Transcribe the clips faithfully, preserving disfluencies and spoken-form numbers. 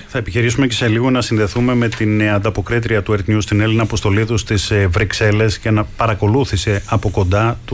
Θα επιχειρήσουμε και σε λίγο να συνδεθούμε με την ανταποκρίτρια του Earth News, την Έλληνα Αποστολίδου, στις Βρυξέλλες, και να παρακολούθησε από κοντά το,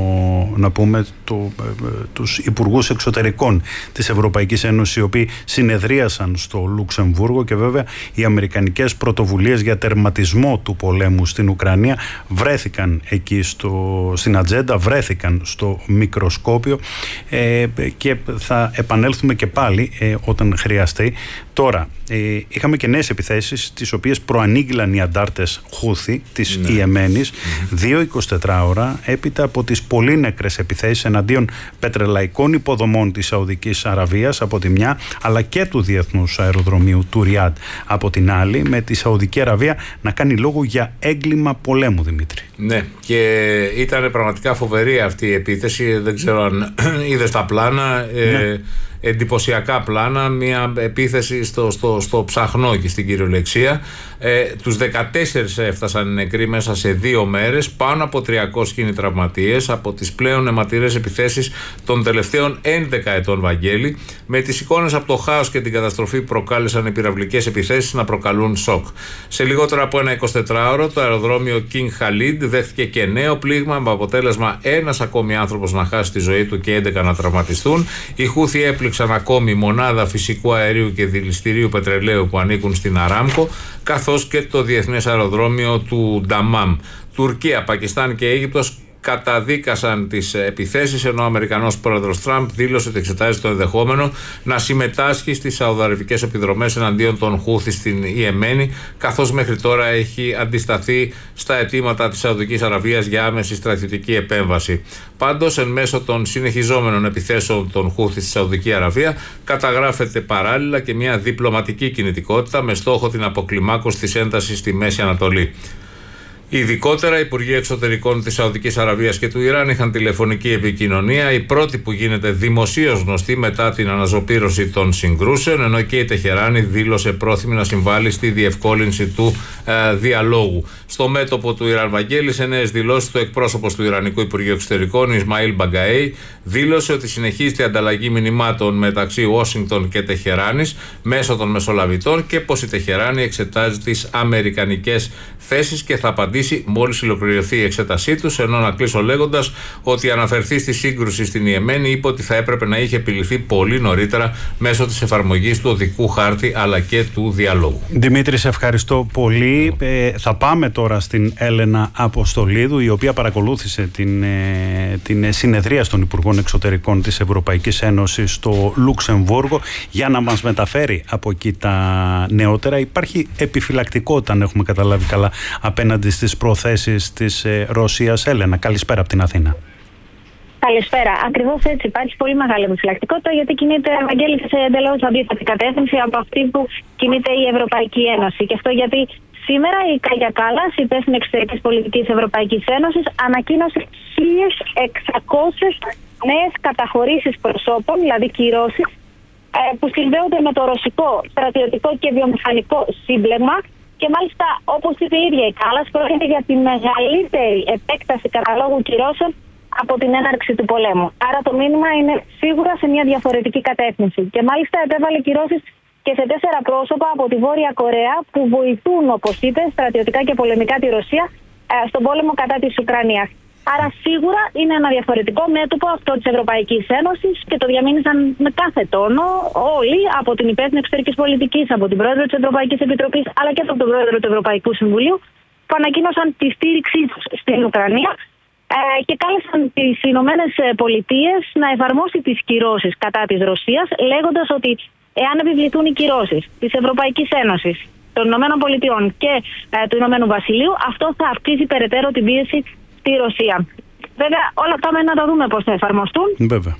να πούμε, το, τους υπουργούς εξωτερικών της Ευρωπαϊκής Ένωσης, οι οποίοι συνεδρίασαν στο Λουξεμβούργο, και βέβαια οι αμερικανικές πρωτοβουλίες για τερματισμό του πολέμου στην Ουκρανία βρέθηκαν εκεί στο, στην ατζέντα, βρέθηκαν στο μικροσκόπιο, ε, και θα επανέλθουμε και πάλι ε, όταν χρειαστεί. Τώρα, ε, είχαμε και νέες επιθέσεις, τις οποίες προανήγγυλαν οι αντάρτες Χούθη της ναι. Ιεμένης, mm-hmm. δύο εικοσιτετράωρα έπειτα από τις πολύ νεκρές επιθέσεις εναντίον πετρελαϊκών υποδομών της Σαουδικής Αραβίας από τη μια, αλλά και του Διεθνούς Αεροδρομίου του Ριάντ από την άλλη, με τη Σαουδική Αραβία να κάνει λόγο για έγκλημα πολέμου, Δημήτρη. Ναι, και ήταν πραγματικά φοβερή αυτή η επίθεση. Δεν ξέρω αν είδες τα πλάνα. Ναι. Ε, εντυπωσιακά πλάνα, μια επίθεση στο, στο, στο ψαχνό και στην κυριολεξία. Ε, τους δεκατέσσερις έφτασαν νεκροί μέσα σε δύο μέρες, πάνω από τριακόσιοι είναι τραυματίες από τις πλέον αιματηρές επιθέσεις των τελευταίων έντεκα ετών, Βαγγέλη, με τις εικόνες από το χάος και την καταστροφή που προκάλεσαν οι πυραυλικές επιθέσεις να προκαλούν σοκ. Σε λιγότερο από ένα εικοσιτετράωρο το αεροδρόμιο King Khalid δέχτηκε και νέο πλήγμα, με αποτέλεσμα ένας ακόμη άνθρωπος να χάσει τη ζωή του και έντεκα να τραυματιστούν. Οι Χούθη έπληξαν ακόμη μονάδα φυσικού αερίου και δηληστηρίου πετρελαίου που ανήκουν στην Αράμκο, καθώς και το διεθνές αεροδρόμιο του Νταμάμ. Τουρκία, Πακιστάν και Αίγυπτος καταδίκασαν τις επιθέσεις, ενώ ο Αμερικανός πρόεδρος Τραμπ δήλωσε ότι εξετάζει το ενδεχόμενο να συμμετάσχει στις σαουδαραβικές επιδρομές εναντίον των Χούθη στην Ιεμένη, καθώς μέχρι τώρα έχει αντισταθεί στα αιτήματα της Σαουδικής Αραβίας για άμεση στρατιωτική επέμβαση. Πάντως, εν μέσω των συνεχιζόμενων επιθέσεων των Χούθη στη Σαουδική Αραβία, καταγράφεται παράλληλα και μια διπλωματική κινητικότητα με στόχο την αποκλιμάκωση της έντασης στη Μέση Ανατολή. Ειδικότερα, οι Υπουργοί Εξωτερικών της Σαουδικής Αραβίας και του Ιράν είχαν τηλεφωνική επικοινωνία, η πρώτη που γίνεται δημοσίως γνωστή μετά την αναζωπήρωση των συγκρούσεων, ενώ και η Τεχεράνη δήλωσε πρόθυμη να συμβάλλει στη διευκόλυνση του ε, διαλόγου. Στο μέτωπο του Ιράν, Βαγγέλη, σε νέες δηλώσεις, το εκπρόσωπος του Ιρανικού Υπουργείου Εξωτερικών, Ισμαήλ Μπαγκαέι, δήλωσε ότι συνεχίζεται η ανταλλαγή μηνυμάτων μεταξύ Ουάσιγκτον και Τεχεράνης μέσω των μεσολαβητών, και πως η Τεχεράνη εξετάζει τις αμερικανικές θέσεις και θα απαντήσει μόλις ολοκληρωθεί η εξέτασή τους, ενώ να κλείσω λέγοντας ότι αναφερθεί στη σύγκρουση στην Ιεμένη, είπε ότι θα έπρεπε να είχε επιληθεί πολύ νωρίτερα μέσω της εφαρμογής του οδικού χάρτη αλλά και του διαλόγου. Δημήτρη, σε ευχαριστώ πολύ. Ε, θα πάμε τώρα στην Έλενα Αποστολίδου, η οποία παρακολούθησε την, ε, την συνεδρία των Υπουργών Εξωτερικών της Ευρωπαϊκής Ένωσης στο Λουξεμβούργο, για να μας μεταφέρει από εκεί τα νεότερα. Υπάρχει επιφυλακτικότητα, αν έχουμε καταλάβει καλά, απέναντι στις προθέσεις της ε, Ρωσίας. Έλενα, καλησπέρα από την Αθήνα. Καλησπέρα. Ακριβώς έτσι. Υπάρχει πολύ μεγάλη επιφυλακτικότητα, γιατί κινείται, Ευαγγέλη, σε εντελώς αντίθετη κατεύθυνση από αυτή που κινείται η Ευρωπαϊκή Ένωση. Και αυτό γιατί σήμερα η Κάγια Κάλλας, υπεύθυνη εξωτερικής πολιτικής Ευρωπαϊκής Ένωσης, ανακοίνωσε χίλιες εξακόσιες νέες καταχωρήσεις προσώπων, δηλαδή κυρώσεις, που συνδέονται με το ρωσικό στρατιωτικό και βιομηχανικό σύμπλεγμα. Και μάλιστα, όπως είπε η ίδια η Κάλλας, πρόκειται για τη μεγαλύτερη επέκταση καταλόγου κυρώσεων από την έναρξη του πολέμου. Άρα το μήνυμα είναι σίγουρα σε μια διαφορετική κατεύθυνση. Και μάλιστα επέβαλε κυρώσεις και σε τέσσερα πρόσωπα από τη Βόρεια Κορέα, που βοηθούν, όπως είπε, στρατιωτικά και πολεμικά τη Ρωσία στον πόλεμο κατά της Ουκρανίας. Άρα σίγουρα είναι ένα διαφορετικό μέτωπο αυτό της Ευρωπαϊκής Ένωσης, και το διαμήνυσαν με κάθε τόνο όλοι, από την υπεύθυνη εξωτερικής πολιτικής, από την πρόεδρο της Ευρωπαϊκής Επιτροπής, αλλά και από τον πρόεδρο του Ευρωπαϊκού Συμβουλίου, που ανακοίνωσαν τη στήριξή τους στην Ουκρανία ε, και κάλεσαν τις Ηνωμένες Πολιτείες να εφαρμόσει τις κυρώσεις κατά της Ρωσίας, λέγοντας ότι εάν επιβληθούν οι κυρώσεις της Ευρωπαϊκής Ένωσης, των Ηνωμένων Πολιτειών και ε, του Ηνωμένου Βασιλείου, αυτό θα αυξήσει περαιτέρω την πίεση στη Ρωσία. Βέβαια, όλα αυτά μένει να τα δούμε πώς θα εφαρμοστούν. Βέβαια.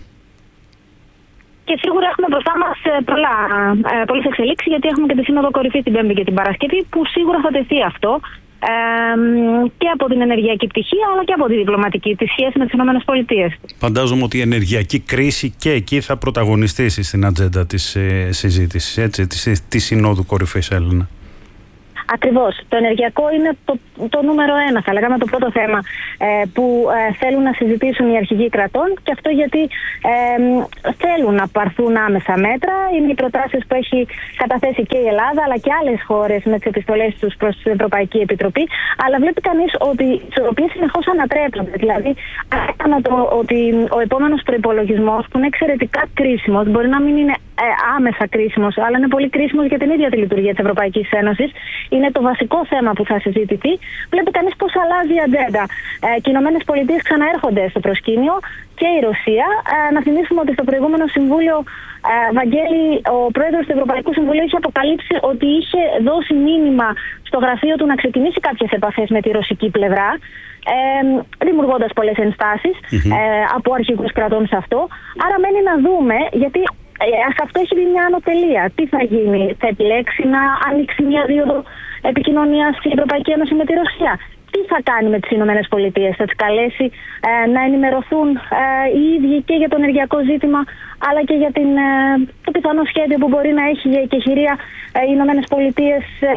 Και σίγουρα έχουμε μπροστά μας πολλές εξελίξεις, γιατί έχουμε και τη Σύνοδο Κορυφής την Πέμπτη και την Παρασκευή, που σίγουρα θα τεθεί αυτό ε, και από την ενεργειακή πτυχή, αλλά και από τη διπλωματική, τη σχέση με τις ΗΠΑ. Φαντάζομαι ότι η ενεργειακή κρίση και εκεί θα πρωταγωνιστήσει στην ατζέντα της ε, συζήτησης, έτσι, της, της Συνόδου Κορυφής, Έλληνα. Ακριβώς. Το ενεργειακό είναι το, το νούμερο ένα, θα λέγαμε το πρώτο θέμα ε, που ε, θέλουν να συζητήσουν οι αρχηγοί κρατών, και αυτό γιατί ε, θέλουν να πάρθουν άμεσα μέτρα. Είναι οι προτάσεις που έχει καταθέσει και η Ελλάδα αλλά και άλλες χώρες με τις επιστολές τους προς την Ευρωπαϊκή Επιτροπή. Αλλά βλέπει κανείς ότι οι ισορροπίες συνεχώς ανατρέπονται. Δηλαδή, το ότι ο επόμενος προϋπολογισμός, που είναι εξαιρετικά κρίσιμος, μπορεί να μην είναι ε, άμεσα κρίσιμος, αλλά είναι πολύ κρίσιμος για την ίδια τη λειτουργία της Ευρωπαϊκής Ένωσης, είναι το βασικό θέμα που θα συζητηθεί. Βλέπει κανείς πώς αλλάζει η ατζέντα. Ε, και οι Ηνωμένες Πολιτείες ξαναέρχονται στο προσκήνιο, και η Ρωσία. Ε, να θυμίσουμε ότι στο προηγούμενο Συμβούλιο, ε, Βαγγέλη, ο πρόεδρος του Ευρωπαϊκού Συμβουλίου είχε αποκαλύψει ότι είχε δώσει μήνυμα στο γραφείο του να ξεκινήσει κάποιες επαφές με τη ρωσική πλευρά, ε, δημιουργώντας πολλές ενστάσεις mm-hmm. ε, από αρχηγούς κρατών σε αυτό. Άρα μένει να δούμε, γιατί ε, αυτό έχει δει μια ανωτελεία. Τι θα γίνει, θα επιλέξει να ανοίξει μια δίωδο επικοινωνίας στην Ευρωπαϊκή Ένωση με τη Ρωσία? Τι θα κάνει με τις Ηνωμένες Πολιτείες? Θα τις καλέσει ε, να ενημερωθούν ε, οι ίδιοι και για το ενεργειακό ζήτημα, αλλά και για την, ε, το πιθανό σχέδιο που μπορεί να έχει για εκεχηρία ε, οι Ηνωμένες Πολιτείες? Ε,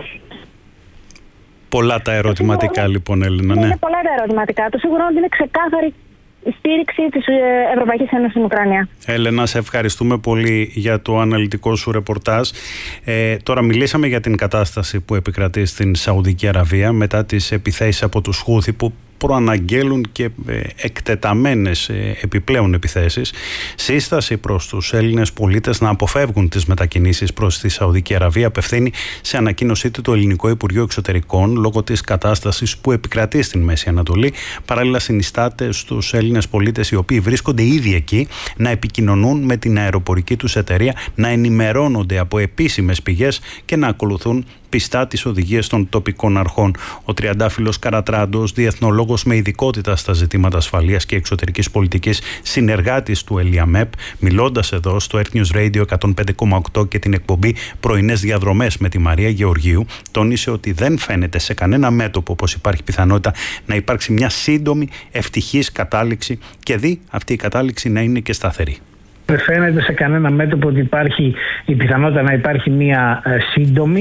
πολλά τα ερωτηματικά σίγουρα, λοιπόν, Έλληνα. Ναι. Είναι πολλά τα ερωτηματικά. Το σίγουρο είναι ότι είναι ξεκάθαρη η στήριξη της Ευρωπαϊκής Ένωσης στην Ουκρανία. Έλενα, σε ευχαριστούμε πολύ για το αναλυτικό σου ρεπορτάζ. Ε, τώρα μιλήσαμε για την κατάσταση που επικρατεί στην Σαουδική Αραβία μετά τις επιθέσεις από τους Χούθι, που προαναγγέλουν και εκτεταμένες επιπλέον επιθέσεις. Σύσταση προς τους Έλληνες πολίτες να αποφεύγουν τις μετακινήσεις προς τη Σαουδική Αραβία απευθύνει σε ανακοίνωσή του το Ελληνικό Υπουργείο Εξωτερικών λόγω της κατάστασης που επικρατεί στην Μέση Ανατολή. Παράλληλα, συνιστάται στους Έλληνες πολίτες οι οποίοι βρίσκονται ήδη εκεί να επικοινωνούν με την αεροπορική τους εταιρεία, να ενημερώνονται από επίσημες πηγές και να ακολουθούν πιστά τις οδηγίες των τοπικών αρχών. Ο τριαντάφυλλος Καρατράντος, διεθνολόγος με ειδικότητα στα ζητήματα ασφαλείας και εξωτερικής πολιτικής, συνεργάτης του ΕΛΙΑΜΕΠ, μιλώντας εδώ στο Earth News Radio εκατόν πέντε κόμμα οκτώ και την εκπομπή Πρωινές Διαδρομές με τη Μαρία Γεωργίου, τόνισε ότι δεν φαίνεται σε κανένα μέτωπο πως υπάρχει πιθανότητα να υπάρξει μια σύντομη ευτυχής κατάληξη, και δει αυτή η κατάληξη να είναι και σταθερή. Δεν φαίνεται σε κανένα μέτωπο ότι υπάρχει η πιθανότητα να υπάρχει μια ε, σύντομη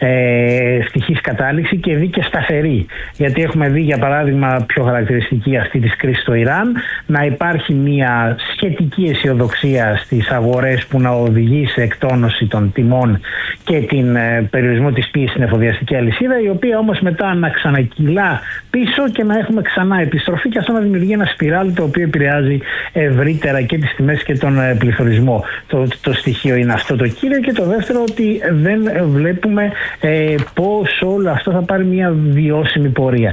ε, ευτυχής κατάληξη και δει και σταθερή. Γιατί έχουμε δει, για παράδειγμα, πιο χαρακτηριστική αυτή της κρίσης στο Ιράν, να υπάρχει μια σχετική αισιοδοξία στις αγορές που να οδηγεί σε εκτόνωση των τιμών και την ε, περιορισμό της πίεσης στην εφοδιαστική αλυσίδα, η οποία όμως μετά να ξανακυλά πίσω και να έχουμε ξανά επιστροφή, και αυτό να δημιουργεί ένα σπιράλ το οποίο επηρεάζει ευρύτερα και τις τιμές και τον πληθωρισμό. Το, το στοιχείο είναι αυτό το κύριο, και το δεύτερο ότι δεν βλέπουμε ε, πώς όλο αυτό θα πάρει μια βιώσιμη πορεία.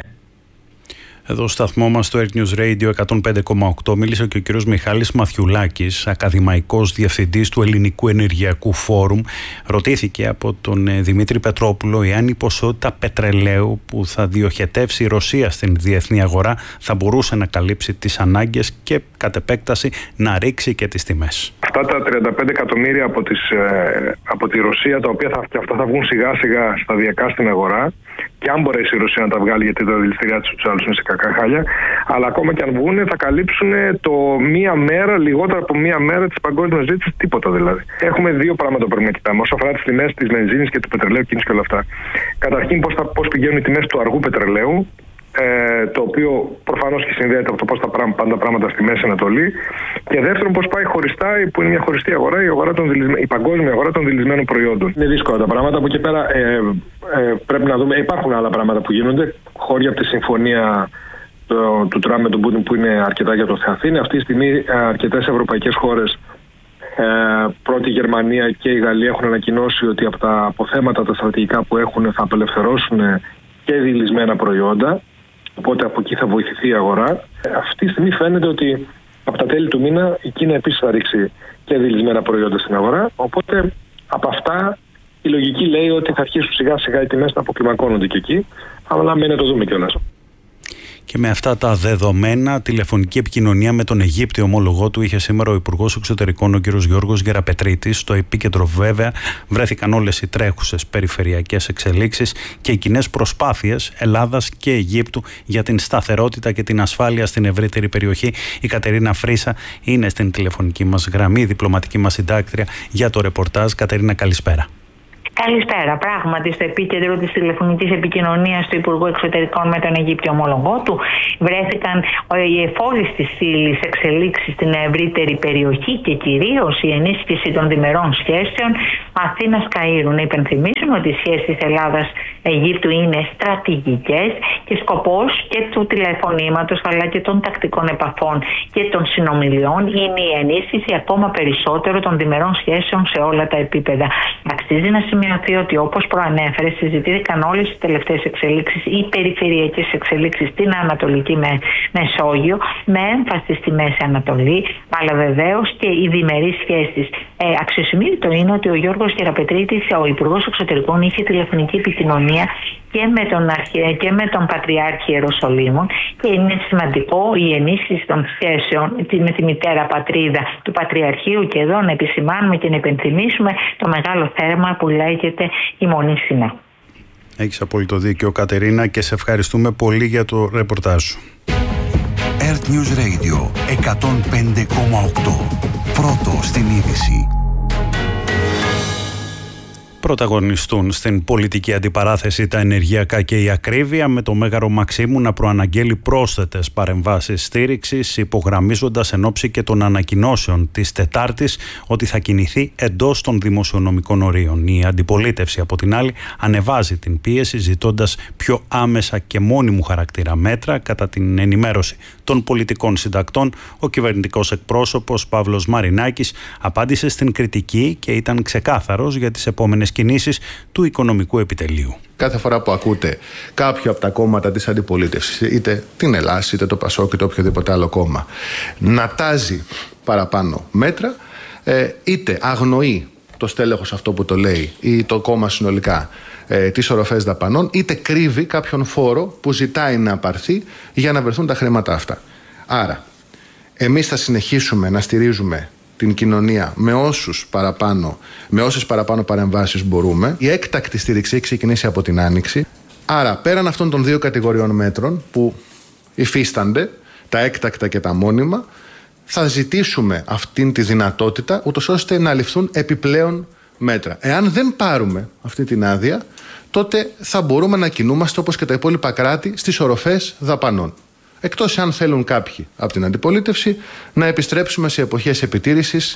Εδώ στο σταθμό μας στο Earth News Radio εκατόν πέντε κόμμα οκτώ μίλησε και ο κύριος Μιχάλης Μαθιουλάκης, ακαδημαϊκός διευθυντής του Ελληνικού Ενεργειακού Φόρουμ. Ρωτήθηκε από τον Δημήτρη Πετρόπουλο εάν η ποσότητα πετρελαίου που θα διοχετεύσει η Ρωσία στην διεθνή αγορά θα μπορούσε να καλύψει τις ανάγκες και κατ' επέκταση να ρίξει και τις τιμές. Αυτά τα τριάντα πέντε εκατομμύρια από, τις, ε, από τη Ρωσία, τα οποία θα, και αυτά θα βγουν σιγά σιγά σταδιακά στην αγορά, και αν μπορέσει η Ρωσία να τα βγάλει, γιατί τα δηληστηριά της τους άλλους είναι σε κακά χάλια, αλλά ακόμα και αν βγουν θα καλύψουν το μία μέρα, λιγότερο από μία μέρα της παγκόσμιας ζήτησης, τίποτα δηλαδή. Έχουμε δύο πράγματα που πρέπει να κοιτάμε όσον αφορά τις τιμές της βενζίνης και του πετρελαίου, κίνηση και όλα αυτά. Καταρχήν, πώς, θα, πώς πηγαίνουν οι τιμές του αργού πετρελαίου, ε, το οποίο προφανώς και συνδέεται από το πώς θα πάνε τα πράγματα στη Μέση Ανατολή. Και δεύτερον, πώς πάει χωριστά, που είναι μια χωριστή αγορά, η, αγορά των η παγκόσμια αγορά των δηλισμένων προϊόντων. Είναι δύσκολα τα πράγματα. Από εκεί πέρα ε, ε, πρέπει να δούμε. Υπάρχουν άλλα πράγματα που γίνονται. Χώρια από τη συμφωνία το, του Τραμπ με τον Πούτιν, που είναι αρκετά για το Θεαθήνη. Αυτή τη στιγμή αρκετές ευρωπαϊκές χώρες, ε, πρώτη η Γερμανία και η Γαλλία, έχουν ανακοινώσει ότι από τα αποθέματα τα στρατηγικά που έχουν θα απελευθερώσουν και δηλισμένα προϊόντα. Οπότε από εκεί θα βοηθηθεί η αγορά. Αυτή τη στιγμή φαίνεται ότι από τα τέλη του μήνα η Κίνα επίσης θα ρίξει και δηλισμένα προϊόντα στην αγορά. Οπότε από αυτά η λογική λέει ότι θα αρχίσουν σιγά σιγά οι τιμές να αποκλιμακώνονται και εκεί. Αλλά μένει να το δούμε κιόλας. Και με αυτά τα δεδομένα, τηλεφωνική επικοινωνία με τον Αιγύπτιο ομόλογό του είχε σήμερα ο Υπουργός Εξωτερικών, ο κ. Γιώργος Γεραπετρίτης. Στο επίκεντρο, βέβαια, βρέθηκαν όλες οι τρέχουσες περιφερειακές εξελίξεις και οι κοινές προσπάθειες Ελλάδας και Αιγύπτου για την σταθερότητα και την ασφάλεια στην ευρύτερη περιοχή. Η Κατερίνα Φρίσα είναι στην τηλεφωνική μας γραμμή, η διπλωματική μας συντάκτρια για το ρεπορτάζ. Κατερίνα, καλησπέρα. Καλησπέρα. Πράγματι, στο επίκεντρο της τηλεφωνικής επικοινωνίας του Υπουργού Εξωτερικών με τον Αιγύπτιο ομολογό του βρέθηκαν οι εφόλεις της ύλης εξελίξεις στην ευρύτερη περιοχή και κυρίως η ενίσχυση των διμερών σχέσεων Αθήνας-Καΐρου. Να υπενθυμίσουμε ότι οι σχέσεις της Ελλάδας-Αιγύπτου είναι στρατηγικές και σκοπός και του τηλεφωνήματος αλλά και των τακτικών επαφών και των συνομιλιών είναι η ενίσχυση ακόμα περισσότερο των διμερών σχέσεων σε όλα τα επίπεδα. Αξίζει να σημειωθεί ότι, όπως προανέφερε, συζητήθηκαν όλες οι τελευταίες εξελίξεις ή περιφερειακές εξελίξεις στην Ανατολική Με... Μεσόγειο, με έμφαση στη Μέση Ανατολή, αλλά βεβαίως και οι διμερείς σχέσεις. Ε, αξιοσημείωτο είναι ότι ο Γιώργος Γεραπετρίτης, ο Υπουργός Εξωτερικών, είχε τηλεφωνική επικοινωνία και με τον, αρχι... και με τον Πατριάρχη Ιεροσολύμων και είναι σημαντικό η ενίσχυση των σχέσεων με τη μητέρα πατρίδα του Πατριαρχείου και εδώ να επισημάνουμε και να υπενθυμίσουμε το μεγάλο θέμα που λέγεται η Μονή Σινά. Έχεις απόλυτο δίκιο, Κατερίνα, και σε ευχαριστούμε πολύ για το ρεπορτάζ σου. Earth News Radio εκατόν πέντε κόμμα οκτώ. Πρώτο στην είδηση. Πρωταγωνιστούν στην πολιτική αντιπαράθεση τα ενεργειακά και η ακρίβεια, με το Μέγαρο Μαξίμου να προαναγγέλει πρόσθετες παρεμβάσεις στήριξης, υπογραμμίζοντας εν ώψη και των ανακοινώσεων της Τετάρτης ότι θα κινηθεί εντός των δημοσιονομικών ορίων. Η αντιπολίτευση, από την άλλη, ανεβάζει την πίεση, ζητώντας πιο άμεσα και μόνιμου χαρακτήρα μέτρα. Κατά την ενημέρωση των πολιτικών συντακτών, ο κυβερνητικός εκπρόσωπος Παύλος Μαρινάκης απάντησε στην κριτική και ήταν ξεκάθαρος για τις επόμενες κινήσεις του οικονομικού επιτελείου. Κάθε φορά που ακούτε κάποιο από τα κόμματα της αντιπολίτευσης, είτε την Ελλάδα, είτε το Πασόκ, είτε οποιοδήποτε άλλο κόμμα, να τάζει παραπάνω μέτρα, είτε αγνοεί το στέλεχος αυτό που το λέει ή το κόμμα συνολικά τις οροφές δαπανών, είτε κρύβει κάποιον φόρο που ζητάει να απαρθεί για να βρεθούν τα χρήματα αυτά. Άρα, εμείς θα συνεχίσουμε να στηρίζουμε την κοινωνία με, όσους παραπάνω, με όσες παραπάνω παρεμβάσεις μπορούμε. Η έκτακτη στήριξη έχει ξεκινήσει από την Άνοιξη. Άρα, πέραν αυτών των δύο κατηγοριών μέτρων που υφίστανται, τα έκτακτα και τα μόνιμα, θα ζητήσουμε αυτήν τη δυνατότητα, ούτως ώστε να ληφθούν επιπλέον μέτρα. Εάν δεν πάρουμε αυτή την άδεια, τότε θα μπορούμε να κινούμαστε όπως και τα υπόλοιπα κράτη στις οροφές δαπανών. Εκτός αν θέλουν κάποιοι από την αντιπολίτευση να επιστρέψουμε σε εποχές επιτήρησης.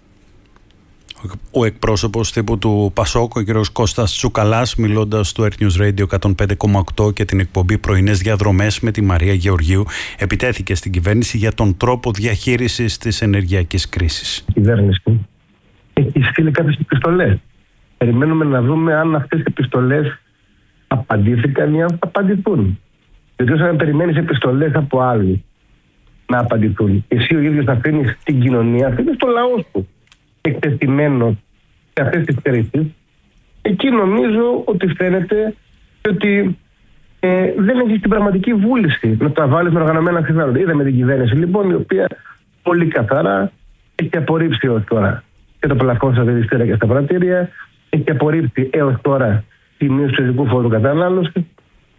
Ο εκπρόσωπος τύπου του Πασόκ, ο κ. Κώστας Τσουκαλάς, μιλώντας στο Earth News Radio εκατόν πέντε κόμμα οκτώ και την εκπομπή Πρωινές Διαδρομές με τη Μαρία Γεωργίου, επιτέθηκε στην κυβέρνηση για τον τρόπο διαχείρισης της ενεργειακής κρίσης. Η κυβέρνηση έχει στείλει κάποιες επιστολές. Περιμένουμε να δούμε αν αυτές οι επιστολές απαντήθηκαν ή αν απαντηθούν. Γιατί όσο αν περιμένεις επιστολές από άλλους να απαντηθούν, εσύ ο ίδιος αφήνεις την κοινωνία, αφήνεις το λαό σου εκτεθειμένο σε αυτές τις κρίσεις. Εκεί νομίζω ότι φαίνεται ότι ε, δεν έχεις την πραγματική βούληση να τα βάλεις με οργανωμένα συμφέροντα. Είδαμε την κυβέρνηση λοιπόν, η οποία πολύ καθαρά έχει απορρίψει έως τώρα και το πλαφόν στα δηληστήρια και στα πρατήρια, έχει απορρίψει έως τώρα τη μείωση του ειδικού φόρου κατανάλωση.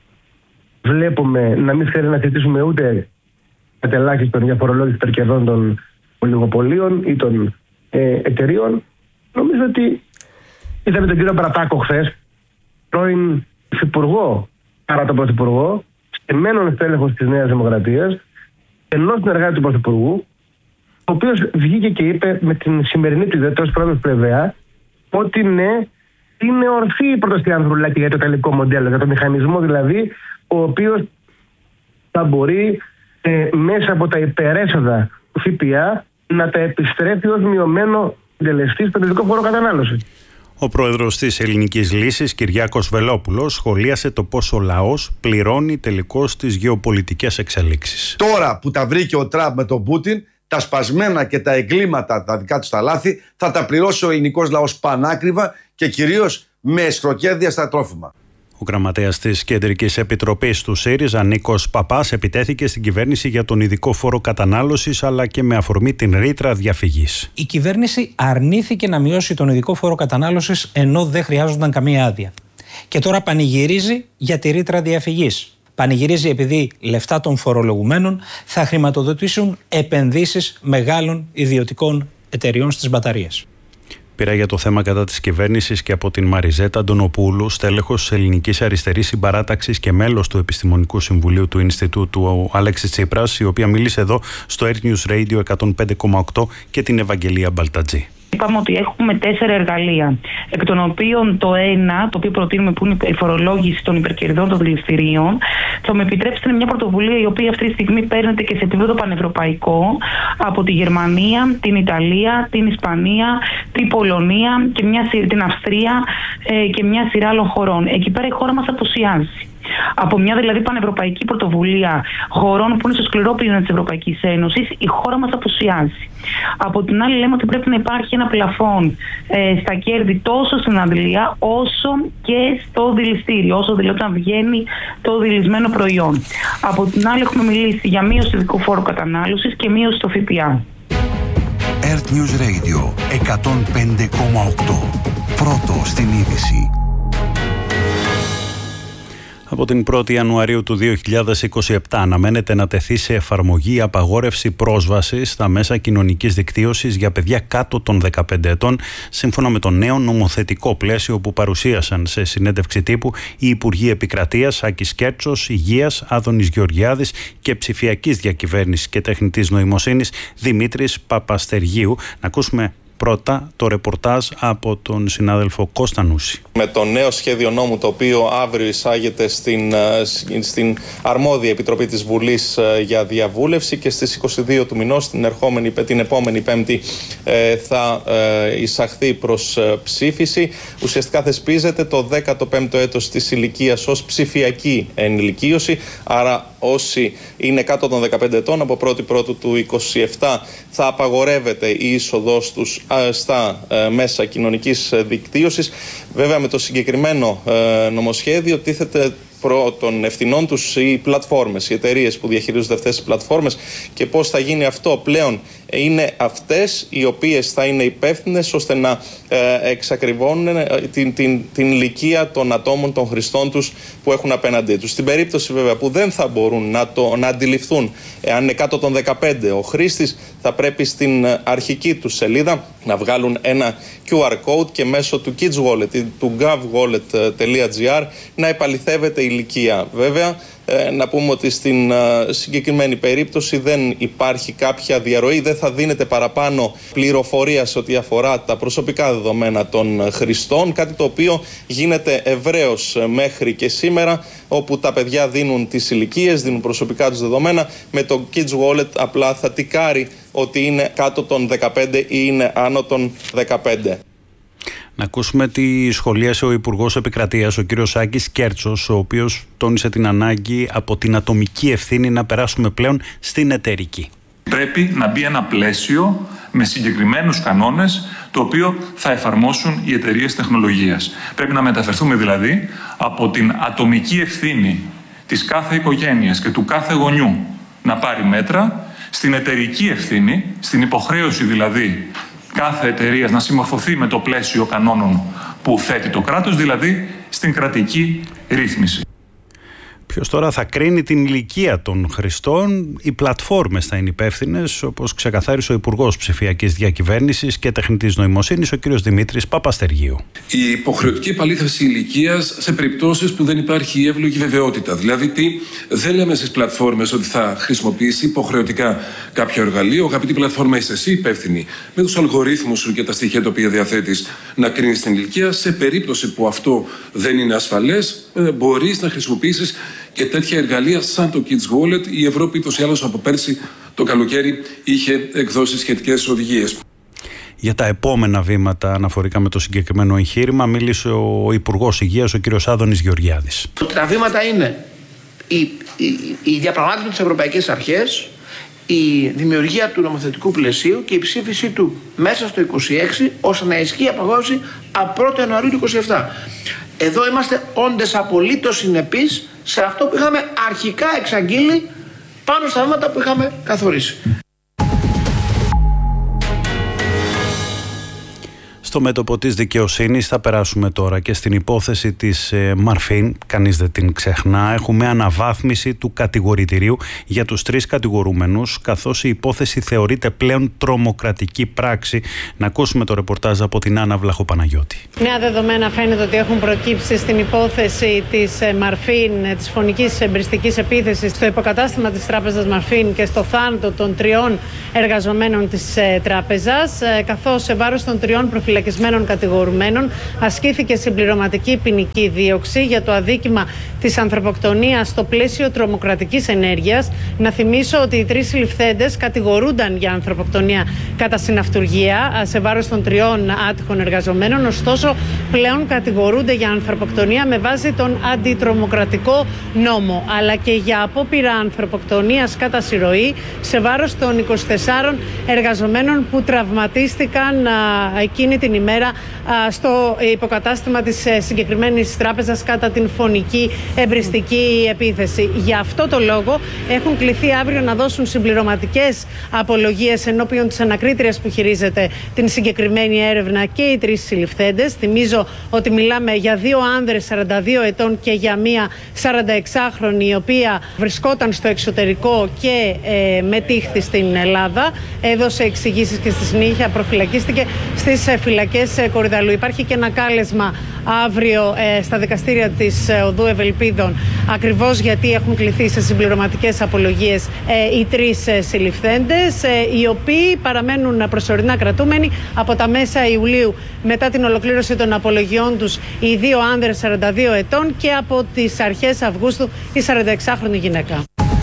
Βλέπουμε να μην θέλει να συζητήσουμε ούτε κατελάχιστον για φορολόγηση υπερκερδών των ολιγοπολίων ή των ε, εταιρείων. Νομίζω ότι είδαμε τον κύριο Μπρατάκο χθες, πρώην υφυπουργό παρά τον πρωθυπουργό, στημένον στέλεχος της Νέας Δημοκρατίας, ενός συνεργάτη του πρωθυπουργού, ο οποίος βγήκε και είπε με την σημερινή του ιδέα, ως πρόεδρος του ΕΒΕΑ, ότι ναι, είναι ορθή η πρόταση Ανδρουλάκη για το τελικό μοντέλο, για το μηχανισμό δηλαδή, ο οποίος θα μπορεί ε, μέσα από τα υπερέσοδα του ΦΠΑ να τα επιστρέφει ως μειωμένο τελεστή στον ειδικό φόρο κατανάλωση. Ο πρόεδρος της Ελληνικής Λύσης, Κυριάκος Βελόπουλος, σχολίασε το πώς ο λαός πληρώνει τελικώς τις γεωπολιτικές εξελίξεις. Τώρα που τα βρήκε ο Τραμπ με τον Πούτιν, τα σπασμένα και τα εγκλήματα, τα δικά του τα λάθη, θα τα πληρώσει ο ελληνικός λαός πανάκριβα και κυρίως με εσχροκέρδεια στα τρόφιμα. Ο γραμματέας της Κεντρικής Επιτροπής του ΣΥΡΙΖΑ, Νίκος Παπάς, επιτέθηκε στην κυβέρνηση για τον ειδικό φόρο κατανάλωσης, αλλά και με αφορμή την ρήτρα διαφυγής. Η κυβέρνηση αρνήθηκε να μειώσει τον ειδικό φόρο κατανάλωσης, ενώ δεν χρειάζονταν καμία άδεια. Και τώρα πανηγυρίζει για τη ρήτρα διαφυγής. Πανηγυρίζει επειδή λεφτά των φορολογουμένων θα χρηματοδοτήσουν επενδύσεις μεγάλων ιδιωτικών εταιριών στις μπαταρίες. Πήρα για το θέμα κατά της κυβέρνησης και από την Μαριζέτα Αντωνοπούλου, στέλεχος της Ελληνικής Αριστερής Συμπαράταξης και μέλος του Επιστημονικού Συμβουλίου του Ινστιτούτου ο Αλέξης Τσίπρας, η οποία μίλησε εδώ στο Air News Radio εκατόν πέντε κόμμα οκτώ και την Ευαγγελία Μπαλτατζή. Είπαμε ότι έχουμε τέσσερα εργαλεία, εκ των οποίων το ένα, το οποίο προτείνουμε, που είναι η φορολόγηση των υπερκερδών των δηληστηρίων, θα με επιτρέψετε, μια πρωτοβουλία η οποία αυτή τη στιγμή παίρνεται και σε επίπεδο πανευρωπαϊκό από τη Γερμανία, την Ιταλία, την Ισπανία, την Πολωνία και μια, την Αυστρία ε, και μια σειρά άλλων χωρών. Εκεί πέρα η χώρα μας απουσιάζει. Από μια δηλαδή πανευρωπαϊκή πρωτοβουλία χωρών που είναι στο σκληρό πυρήνα της Ευρωπαϊκής Ένωσης, η χώρα μας απουσιάζει. Από την άλλη, λέμε ότι πρέπει να υπάρχει ένα πλαφόν ε, στα κέρδη τόσο στην αντλία όσο και στο δηληστήριο, όσο δηλαδή όταν βγαίνει το δηλισμένο προϊόν. Από την άλλη, έχουμε μιλήσει για μείωση του ειδικού φόρου κατανάλωσης και μείωση στο ΦΠΑ. Earth News Radio εκατόν πέντε κόμμα οκτώ. Πρώτο στην είδηση. Από την πρώτη Ιανουαρίου του δύο χιλιάδες είκοσι επτά αναμένεται να τεθεί σε εφαρμογή η απαγόρευση πρόσβασης στα μέσα κοινωνικής δικτύωσης για παιδιά κάτω των δεκαπέντε ετών, σύμφωνα με το νέο νομοθετικό πλαίσιο που παρουσίασαν σε συνέντευξη τύπου οι Υπουργοί Επικρατείας Άκης Κέρτσος, Υγείας Άδωνης Γεωργιάδης και Ψηφιακής Διακυβέρνησης και Τεχνητής Νοημοσύνης Δημήτρης Παπαστεργίου. Να ακούσουμε πρώτα το ρεπορτάζ από τον συνάδελφο Κώστα Νούση. Με το νέο σχέδιο νόμου, το οποίο αύριο εισάγεται στην, στην αρμόδια Επιτροπή της Βουλής για διαβούλευση και στις είκοσι δύο του μηνός, την, ερχόμενη, την επόμενη Πέμπτη, θα εισαχθεί προς ψήφιση. Ουσιαστικά θεσπίζεται το δέκατο πέμπτο έτος της ηλικίας ως ψηφιακή ενηλικίωση. Άρα όσοι είναι κάτω των δεκαπέντε ετών, από πρώτη πρώτου του είκοσι επτά θα απαγορεύεται η είσοδός τους στα μέσα κοινωνικής δικτύωσης. Βέβαια, με το συγκεκριμένο νομοσχέδιο τίθεται προ των ευθυνών τους οι πλατφόρμες, οι εταιρείες που διαχειρίζονται αυτές τις πλατφόρμες, και πώς θα γίνει αυτό πλέον είναι αυτές οι οποίες θα είναι υπεύθυνες ώστε να ε, εξακριβώνουν την, την, την ηλικία των ατόμων, των χρηστών τους που έχουν απέναντί τους. Στην περίπτωση βέβαια που δεν θα μπορούν να, το, να αντιληφθούν εάν είναι κάτω των δεκαπέντε ο χρήστης, θα πρέπει στην αρχική του σελίδα να βγάλουν ένα κιου αρ code και μέσω του Kids Wallet ή του govwallet τελεία gr να επαληθεύεται η ηλικία. Βέβαια, ε, να πούμε ότι στην ε, συγκεκριμένη περίπτωση δεν υπάρχει κάποια διαρροή, δεν θα δίνεται παραπάνω πληροφορία σε ό,τι αφορά τα προσωπικά δεδομένα των χρηστών, κάτι το οποίο γίνεται ευρέως μέχρι και σήμερα, όπου τα παιδιά δίνουν τις ηλικίες, δίνουν προσωπικά τους δεδομένα. Με το Kids Wallet απλά θα τικάρει ότι είναι κάτω των δεκαπέντε ή είναι άνω των δεκαπέντε. Να ακούσουμε τι σχολίασε ο Υπουργός Επικρατείας, ο κύριος Άκης Κέρτσος, ο οποίος τόνισε την ανάγκη από την ατομική ευθύνη να περάσουμε πλέον στην εταιρική. Πρέπει να μπει ένα πλαίσιο με συγκεκριμένους κανόνες, το οποίο θα εφαρμόσουν οι εταιρείες τεχνολογίας. Πρέπει να μεταφερθούμε δηλαδή από την ατομική ευθύνη της κάθε οικογένειας και του κάθε γονιού να πάρει μέτρα, στην εταιρική ευθύνη, στην υποχρέωση δηλαδή κάθε εταιρείας να συμμορφωθεί με το πλαίσιο κανόνων που θέτει το κράτος, δηλαδή στην κρατική ρύθμιση. Ποιος τώρα θα κρίνει την ηλικία των χρηστών? Οι πλατφόρμες θα είναι υπεύθυνες, όπως ξεκαθάρισε ο Υπουργός Ψηφιακής Διακυβέρνησης και Τεχνητής Νοημοσύνης, ο κ. Δημήτρης Παπαστεργίου. Η υποχρεωτική επαλήθευση ηλικίας σε περιπτώσεις που δεν υπάρχει εύλογη βεβαιότητα. Δηλαδή, τι, δεν λέμε στις πλατφόρμες ότι θα χρησιμοποιήσει υποχρεωτικά κάποιο εργαλείο. Αγαπητή πλατφόρμα, είσαι εσύ υπεύθυνη με τους αλγορίθμους σου και τα στοιχεία τα οποία διαθέτεις να κρίνεις την ηλικία. Σε περίπτωση που αυτό δεν είναι ασφαλές, μπορείς να χρησιμοποιήσεις και τέτοια εργαλεία σαν το Kids Wallet. Η Ευρώπη ούτως ή άλλως από πέρσι το καλοκαίρι είχε εκδώσει σχετικές οδηγίες. Για τα επόμενα βήματα αναφορικά με το συγκεκριμένο εγχείρημα μίλησε ο Υπουργός Υγείας, ο κ. Άδωνης Γεωργιάδης. Τα βήματα είναι η, η, η διαπραγμάτευση με τις ευρωπαϊκές αρχές, η δημιουργία του νομοθετικού πλαισίου και η ψήφιση του μέσα στο είκοσι έξι, ώστε να ισχύει η απαγόρευση από πρώτη Ιανουαρίου του είκοσι επτά. Εδώ είμαστε όντες απολύτως συνεπείς σε αυτό που είχαμε αρχικά εξαγγείλει πάνω στα βήματα που είχαμε καθορίσει. Στο Στο μέτωπο της δικαιοσύνης θα περάσουμε τώρα και στην υπόθεση της ε, Μαρφίν, κανείς δεν την ξεχνά. Έχουμε αναβάθμιση του κατηγορητηρίου για τους τρεις κατηγορούμενους, καθώς η υπόθεση θεωρείται πλέον τρομοκρατική πράξη. Να ακούσουμε το ρεπορτάζ από την Άννα Βλαχοπαναγιώτη. Νέα δεδομένα φαίνεται ότι έχουν προκύψει στην υπόθεση της ε, Μαρφίν, ε, της φωνικής εμπριστικής επίθεσης στο υποκατάστημα της τράπεζας Μαρφίν και στο θάνατο των τριών εργαζομένων της ε, τράπεζας, ε, καθώς σε βάρος των τριών προφυλακισμένων κατηγορουμένων ασκήθηκε συμπληρωματική ποινική δίωξη για το αδίκημα της ανθρωποκτονίας στο πλαίσιο τρομοκρατικής ενέργειας. Να θυμίσω ότι οι τρεις συλληφθέντες κατηγορούνταν για ανθρωποκτονία κατά συναυτουργία σε βάρος των τριών άτυχων εργαζομένων, ωστόσο πλέον κατηγορούνται για ανθρωποκτονία με βάση τον αντιτρομοκρατικό νόμο, αλλά και για απόπειρα ανθρωποκτονίας κατά συρροή σε βάρος των είκοσι τεσσάρων εργαζομένων που τραυματίστηκαν εκείνη την ημέρα στο υποκατάστημα της συγκεκριμένης τράπεζας κατά την φωνική εμπριστική επίθεση. Για αυτό το λόγο έχουν κληθεί αύριο να δώσουν συμπληρωματικές απολογίες ενώπιον της ανακρίτριας που χειρίζεται την συγκεκριμένη έρευνα και οι τρεις συλληφθέντες. Θυμίζω ότι μιλάμε για δύο άνδρες σαράντα δύο ετών και για μία σαρανταεξάχρονη, η οποία βρισκόταν στο εξωτερικό και ε, μετήχθη στην Ελλάδα. Έδωσε εξηγήσεις και στη συνέχεια προφυλακίστηκε στις φυλακές Κορυδαλού. Υπάρχει και ένα κάλεσμα αύριο ε, στα δικαστήρια της ε, Οδού Ευελπίδων, ακριβώς γιατί έχουν κληθεί σε συμπληρωματικές απολογίες ε, οι τρεις ε, συλληφθέντες, ε, οι οποίοι παραμένουν προσωρινά κρατούμενοι από τα μέσα Ιουλίου μετά την ολοκλήρωση των απολογιών τους οι δύο άνδρες σαράντα δύο ετών και από τις αρχές Αυγούστου η σαρανταεξάχρονη γυναίκα.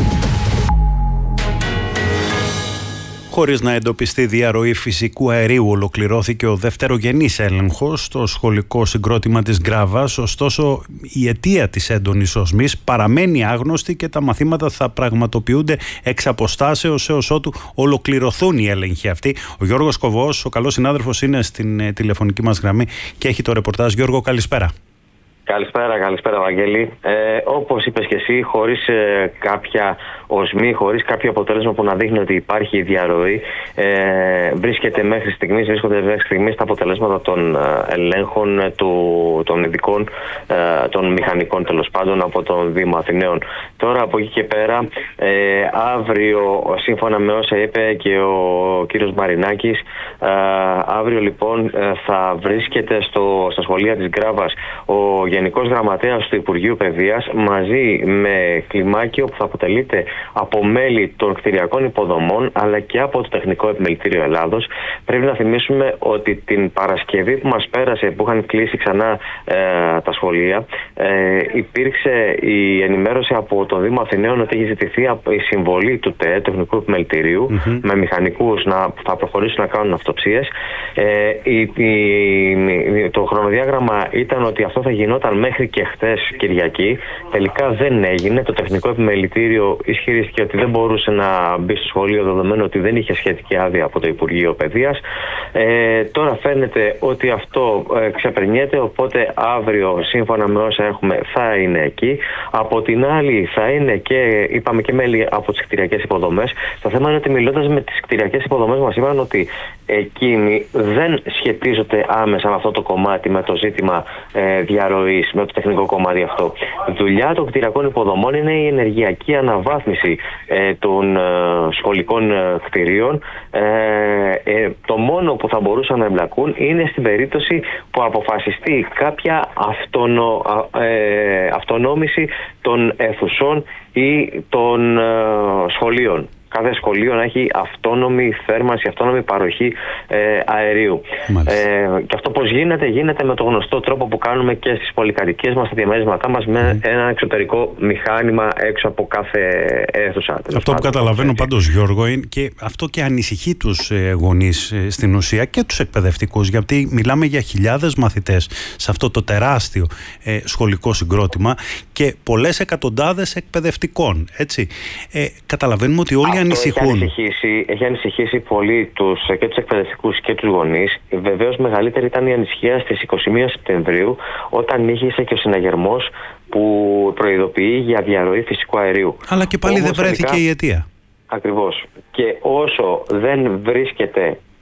Χωρίς να εντοπιστεί διαρροή φυσικού αερίου, ολοκληρώθηκε ο δευτερογενής έλεγχος στο σχολικό συγκρότημα της Γκράβας. Ωστόσο, η αιτία της έντονης οσμής παραμένει άγνωστη και τα μαθήματα θα πραγματοποιούνται εξ αποστάσεως έως ότου ολοκληρωθούν οι έλεγχοι αυτοί. Ο Γιώργος Κοβός, ο καλός συνάδελφος, είναι στην ε, τηλεφωνική μας γραμμή και έχει το ρεπορτάζ. Γιώργο, καλησπέρα. Καλησπέρα, καλησπέρα Βαγγέλη. Ε, όπως είπες και εσύ, χωρίς ε, κάποια οσμή, χωρίς κάποιο αποτέλεσμα που να δείχνει ότι υπάρχει διαρροή, ε, βρίσκεται μέχρι στιγμής, βρίσκονται μέχρι στιγμής τα αποτελέσματα των ε, ελέγχων του, των ειδικών, ε, των μηχανικών τέλος πάντων από τον Δήμο Αθηναίων. Τώρα από εκεί και πέρα, ε, αύριο, σύμφωνα με όσα είπε και ο κύριος Μαρινάκης, ε, αύριο λοιπόν θα βρίσκεται στο, στα σχολεία της Γκράβας ο Γενικός Γραμματέας του Υπουργείου Παιδείας μαζί με κλιμάκιο που θα αποτελείται από μέλη των κτηριακών υποδομών αλλά και από το Τεχνικό Επιμελητήριο Ελλάδος. Πρέπει να θυμίσουμε ότι την Παρασκευή που μας πέρασε, που είχαν κλείσει ξανά ε, τα σχολεία, ε, υπήρξε η ενημέρωση από το Δήμο Αθηναίων ότι έχει ζητηθεί η συμβολή του ΤΕ, Τεχνικού Επιμελητηρίου, mm-hmm. με μηχανικούς να θα προχωρήσουν να κάνουν αυτοψίες. Ε, η, η, το χρονοδιάγραμμα ήταν ότι αυτό θα γινόταν μέχρι και χθες Κυριακή. Τελικά δεν έγινε. Το Τεχνικό Επιμελητήριο ισχυρίστηκε ότι δεν μπορούσε να μπει στο σχολείο δεδομένου ότι δεν είχε σχετική άδεια από το Υπουργείο Παιδείας. Ε, τώρα φαίνεται ότι αυτό ε, ξεπερνιέται, οπότε αύριο σύμφωνα με όσα έχουμε θα είναι εκεί. Από την άλλη θα είναι και, είπαμε, και μέλη από τις κτηριακές υποδομές. Το θέμα είναι ότι μιλώντας με τις κτηριακές υποδομές μας είπαν ότι εκείνοι δεν σχετίζονται άμεσα με αυτό το κομμάτι, με το ζήτημα ε, διαρροής, με το τεχνικό κομμάτι αυτό. Δουλειά των κτηριακών υποδομών είναι η ενεργειακή αναβάθμιση ε, των ε, σχολικών ε, κτηρίων. Ε, ε, το μόνο που θα μπορούσαν να εμπλακούν είναι στην περίπτωση που αποφασιστεί κάποια αυτονο, ε, αυτονόμηση των αίθουσών ή των ε, σχολείων. Κάθε σχολείο να έχει αυτόνομη θέρμανση, αυτόνομη παροχή ε, αερίου. Ε, και αυτό πώς γίνεται, γίνεται με το γνωστό τρόπο που κάνουμε και στις πολυκατοικίες μας, στα διαμέρισματά μας, με mm. ένα εξωτερικό μηχάνημα έξω από κάθε αίθουσα. Αυτό που καταλαβαίνω πάντως, Γιώργο, είναι και αυτό και ανησυχεί τους ε, γονείς ε, στην ουσία και τους εκπαιδευτικούς, γιατί μιλάμε για χιλιάδες μαθητές σε αυτό το τεράστιο ε, σχολικό συγκρότημα και πολλές εκατοντάδες εκπαιδευτικών. Έτσι. Ε, καταλαβαίνουμε ότι όλοι ανησυχούν. Έχει ανησυχήσει, έχει ανησυχήσει πολύ τους, και τους εκπαιδευτικούς και τους γονείς. Βεβαίως μεγαλύτερη ήταν η ανησυχία στις είκοσι μία Σεπτεμβρίου, όταν ήγησε και ο συναγερμός που προειδοποιεί για διαρροή φυσικού αερίου. Αλλά και πάλι Όμως, δεν βρέθηκε τελικά, η αιτία. Ακριβώς. Και όσο δεν βρίσκεται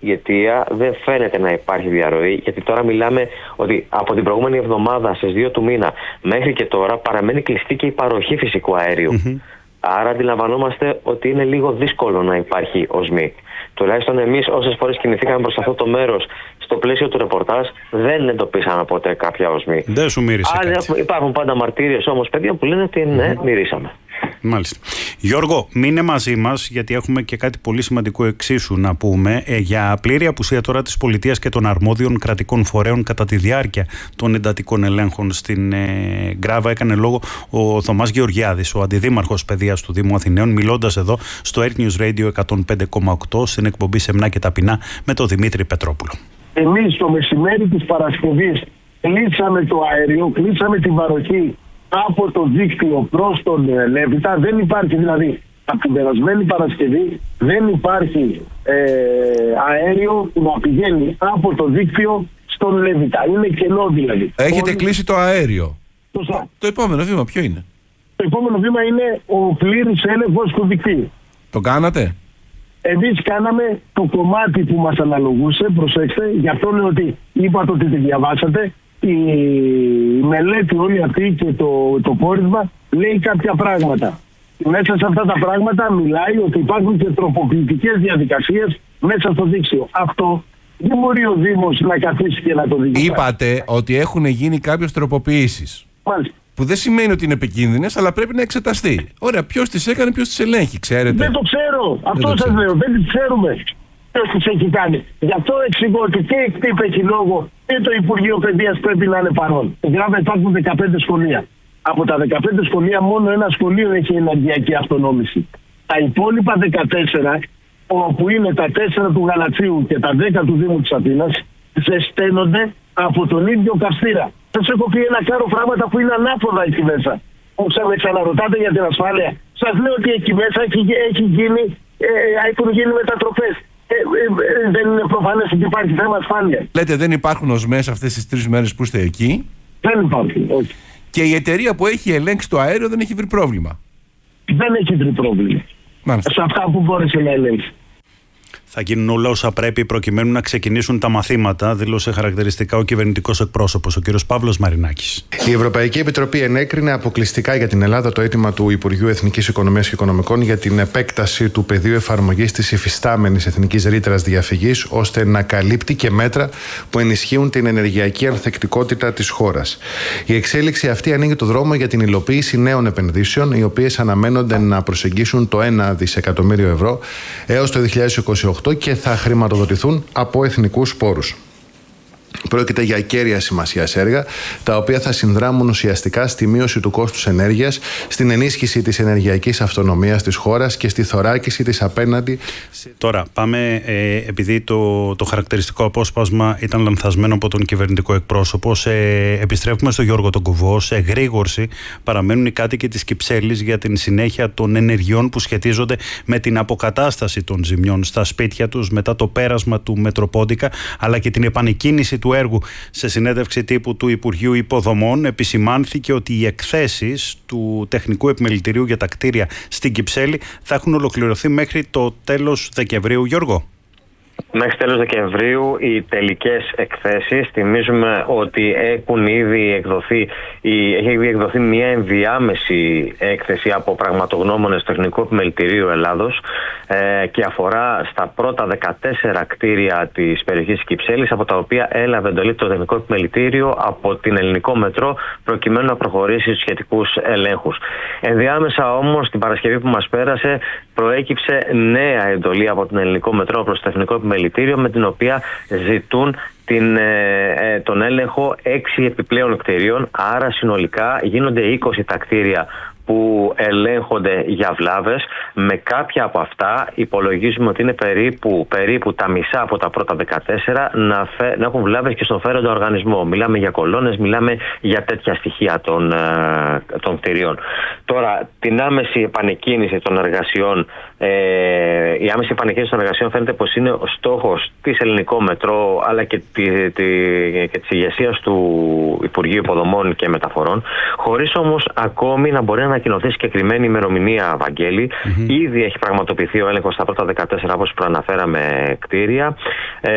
η αιτία δεν φαίνεται να υπάρχει διαρροή, γιατί τώρα μιλάμε ότι από την προηγούμενη εβδομάδα στις δύο του μήνα μέχρι και τώρα παραμένει κλειστή και η παροχή φυσικού αερίου. Mm-hmm. Άρα αντιλαμβανόμαστε ότι είναι λίγο δύσκολο να υπάρχει οσμή. Τουλάχιστον εμείς όσες φορές κινηθήκαμε προς αυτό το μέρος στο πλαίσιο του ρεπορτάζ δεν εντοπίσαμε ποτέ κάποια οσμή. Δεν σου μύρισε κάτι. Υπάρχουν πάντα μαρτύριες όμως παιδιά που λένε ότι ναι, μυρίσαμε. Μάλιστα. Γιώργο, μείνε μαζί μας, γιατί έχουμε και κάτι πολύ σημαντικό εξίσου να πούμε ε, για πλήρη απουσία τώρα της πολιτείας και των αρμόδιων κρατικών φορέων κατά τη διάρκεια των εντατικών ελέγχων στην ε, Γκράβα. Έκανε λόγο ο Θωμάς Γεωργιάδης, ο αντιδήμαρχος παιδείας του Δήμου Αθηναίων, μιλώντας εδώ στο Earth News Radio εκατόν πέντε κόμμα οκτώ στην εκπομπή Σεμνά και Ταπεινά με τον Δημήτρη Πετρόπουλο. Εμείς το μεσημέρι της Παρασκευής κλείσαμε το αέριο, κλείσαμε την παροχή από το δίκτυο προς τον Λέβητα. Δεν υπάρχει δηλαδή από την περασμένη Παρασκευή δεν υπάρχει ε, αέριο που να πηγαίνει από το δίκτυο στον Λέβητα. Είναι κενό δηλαδή. Έχετε Όλοι... κλείσει το αέριο. Το, το επόμενο βήμα ποιο είναι? Το επόμενο βήμα είναι ο πλήρης έλεγχος του δικτύου. Το κάνατε? Εμείς κάναμε το κομμάτι που μας αναλογούσε, προσέξτε, γι' αυτό λέω ότι είπατε ότι τη διαβάσατε. Η μελέτη όλη αυτή και το, το πόρισμα λέει κάποια πράγματα. Μέσα σε αυτά τα πράγματα μιλάει ότι υπάρχουν και τροποποιητικές διαδικασίες μέσα στο δίκτυο. Αυτό δεν μπορεί ο Δήμος να καθίσει και να το δει. Είπατε ότι έχουν γίνει κάποιες τροποποιήσεις. Μάλιστα. Που δεν σημαίνει ότι είναι επικίνδυνες, αλλά πρέπει να εξεταστεί. Ωραία, ποιος τις έκανε, ποιος τις ελέγχει, ξέρετε? Δεν το ξέρω. Δεν Αυτό σας λέω. Δεν τις ξέρουμε. Ποιος τις έχει κάνει. Γι' αυτό εξηγώ ότι και η ΚΤΥΠ έχει λόγο και το Υπουργείο Παιδείας πρέπει να είναι παρόν. Στην Γκράβα υπάρχουν δεκαπέντε σχολεία. Από τα δεκαπέντε σχολεία μόνο ένα σχολείο έχει ενεργειακή αυτονόμηση. Τα υπόλοιπα δεκατέσσερα, όπου είναι τα τέσσερα του Γαλατσίου και τα δέκα του Δήμου της Αθήνας, ζεσταίνονται από τον ίδιο καυστήρα. Σας έχω πει ένα κάρο πράγματα που είναι ανάποδα εκεί μέσα. Που με ξαναρωτάτε για την ασφάλεια. Σας λέω ότι εκεί μέσα έχει, έχει γίνει, ε, έχουν γίνει μετατροπές. Ε, ε, ε, δεν είναι προφανές ότι υπάρχει θέμα ασφάλεια. Λέτε δεν υπάρχουν οσμές αυτές τις τρεις μέρες που είστε εκεί? Δεν υπάρχουν, όχι. Και η εταιρεία που έχει ελέγξει το αέριο δεν έχει βρει πρόβλημα? Δεν έχει βρει πρόβλημα. Μάλιστα. Σε αυτά που μπόρεσε να ελέγξει. Θα γίνουν όλα όσα πρέπει προκειμένου να ξεκινήσουν τα μαθήματα, δήλωσε χαρακτηριστικά ο κυβερνητικός εκπρόσωπος, ο κ. Παύλος Μαρινάκης. Η Ευρωπαϊκή Επιτροπή ενέκρινε αποκλειστικά για την Ελλάδα το αίτημα του Υπουργείου Εθνικής Οικονομίας και Οικονομικών για την επέκταση του πεδίου εφαρμογής της υφιστάμενης εθνικής ρήτρας διαφυγής, ώστε να καλύπτει και μέτρα που ενισχύουν την ενεργειακή ανθεκτικότητα της χώρας. Η εξέλιξη αυτή ανοίγει το δρόμο για την υλοποίηση νέων επενδύσεων, οι οποίες αναμένονται να προσεγγίσουν το ένα δισεκατομμύριο ευρώ έως το δύο χιλιάδες είκοσι οκτώ και θα χρηματοδοτηθούν από εθνικούς πόρους. Πρόκειται για κέρια σημασίας έργα, τα οποία θα συνδράμουν ουσιαστικά στη μείωση του κόστους ενέργειας, στην ενίσχυση της ενεργειακής αυτονομίας της χώρας και στη θωράκιση της απέναντι. Τώρα, πάμε, ε, επειδή το, το χαρακτηριστικό απόσπασμα ήταν λανθασμένο από τον κυβερνητικό εκπρόσωπο, σε, επιστρέφουμε στο Γιώργο τον Κουβό. Σε εγρήγορση παραμένουν οι κάτοικοι της Κυψέλης για την συνέχεια των ενεργειών που σχετίζονται με την αποκατάσταση των ζημιών στα σπίτια τους μετά το πέρασμα του Μετροπόντικα, αλλά και την επανεκκίνηση του έργου. Σε συνέντευξη τύπου του Υπουργείου Υποδομών επισημάνθηκε ότι οι εκθέσεις του Τεχνικού Επιμελητηρίου για τα κτίρια στην Κυψέλη θα έχουν ολοκληρωθεί μέχρι το τέλος Δεκεμβρίου. Γιώργο. Μέχρι τέλος Δεκεμβρίου οι τελικές εκθέσεις, θυμίζουμε ότι έχουν ήδη εκδοθεί, έχει ήδη εκδοθεί μια ενδιάμεση έκθεση από πραγματογνώμονες Τεχνικού Επιμελητηρίου Ελλάδος ε, και αφορά στα πρώτα δεκατέσσερα κτίρια της περιοχής της Κυψέλης, από τα οποία έλαβε εντολή το Τεχνικό Επιμελητήριο από την Ελληνικό Μετρό προκειμένου να προχωρήσει στους σχετικούς ελέγχους. Ενδιάμεσα όμως την Παρασκευή που μας πέρασε προέκυψε νέα εντολή από την Ελληνικό Μετρό προς το Τεχνικό Επιμελητήριο, με την οποία ζητούν την, ε, τον έλεγχο έξι επιπλέον κτηρίων. Άρα συνολικά γίνονται είκοσι τα κτίρια που ελέγχονται για βλάβες. Με κάποια από αυτά υπολογίζουμε ότι είναι περίπου, περίπου τα μισά από τα πρώτα δεκατέσσερα να, φε, να έχουν βλάβες και στον φέροντα οργανισμό. Μιλάμε για κολόνες, μιλάμε για τέτοια στοιχεία των, ε, των κτηρίων. Τώρα, την άμεση επανεκκίνηση των εργασιών, ε, η άμεση επανεκκίνηση των εργασιών φαίνεται πως είναι ο στόχος της Ελληνικό Μετρό, αλλά και, τη, τη, και της ηγεσίας του Υπουργείου Υποδομών και Μεταφορών, χωρίς όμως ακόμη να μπορεί να ανακοινωθεί συγκεκριμένη ημερομηνία, Βαγγέλη. Mm-hmm. Ήδη έχει πραγματοποιηθεί ο έλεγχος στα πρώτα δεκατέσσερα, όπως προαναφέραμε, κτίρια. Ε,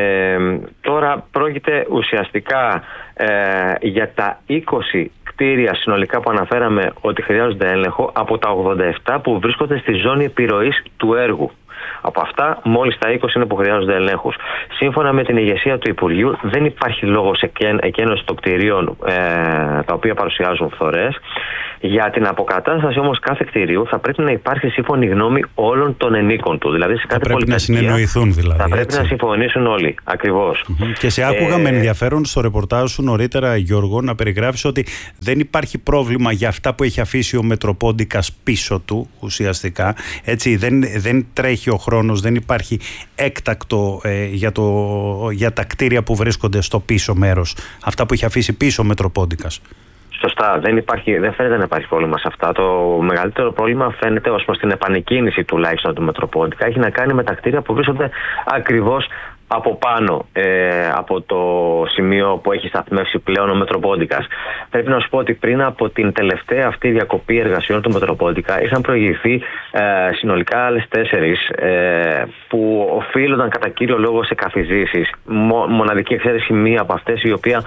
τώρα πρόκειται ουσιαστικά ε, για τα είκοσι κτίρια συνολικά που αναφέραμε ότι χρειάζονται έλεγχο από τα ογδόντα επτά που βρίσκονται στη ζώνη επιρροής του έργου. Από αυτά, μόλις τα είκοσι είναι που χρειάζονται ελέγχους. Σύμφωνα με την ηγεσία του Υπουργείου, δεν υπάρχει λόγος εκένωση των κτηρίων ε, τα οποία παρουσιάζουν φθορές. Για την αποκατάσταση όμως κάθε κτηρίου θα πρέπει να υπάρχει σύμφωνη γνώμη όλων των ενίκων του. Δηλαδή, σε κάθε θα πρέπει να συνεννοηθούν, δηλαδή. Θα πρέπει έτσι. να συμφωνήσουν όλοι. Ακριβώς. Mm-hmm. Και σε άκουγα ε... με ενδιαφέρον στο ρεπορτάζ σου νωρίτερα, Γιώργο, να περιγράφεις ότι δεν υπάρχει πρόβλημα για αυτά που έχει αφήσει ο Μετροπόντικας πίσω του, ουσιαστικά. Έτσι, δεν, δεν τρέχει ο χρόνος, δεν υπάρχει έκτακτο ε, για, το, για τα κτίρια που βρίσκονται στο πίσω μέρος. Αυτά που έχει αφήσει πίσω ο Μετροπόντικας. Σωστά, δεν, υπάρχει, δεν φαίνεται να υπάρχει πρόβλημα σε αυτά. Το μεγαλύτερο πρόβλημα φαίνεται ως προς την επανεκκίνηση τουλάχιστον του Μετροπόντικα. Έχει να κάνει με τα κτίρια που βρίσκονται ακριβώς από πάνω ε, από το σημείο που έχει σταθμεύσει πλέον ο Μετροπόντικας. Πρέπει να σου πω ότι πριν από την τελευταία αυτή διακοπή εργασιών του Μετροπόντικα είχαν προηγηθεί ε, συνολικά άλλες τέσσερις ε, που οφείλονταν κατά κύριο λόγο σε καθιζήσεις. Μο, μοναδική εξαίρεση μία από αυτές, η οποία